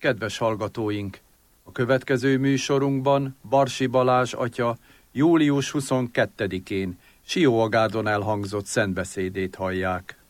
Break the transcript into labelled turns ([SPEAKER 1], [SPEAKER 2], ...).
[SPEAKER 1] Kedves hallgatóink! A következő műsorunkban Barsi Balázs atya július 22-én Sióagárdon elhangzott szentbeszédét hallják.